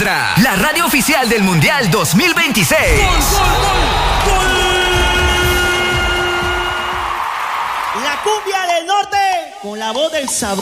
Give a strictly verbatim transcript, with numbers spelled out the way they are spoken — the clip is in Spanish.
Radra, la radio oficial del Mundial dos mil veintiséis. ¡Gol, gol, gol, gol! La cumbia del norte con la voz del sabor.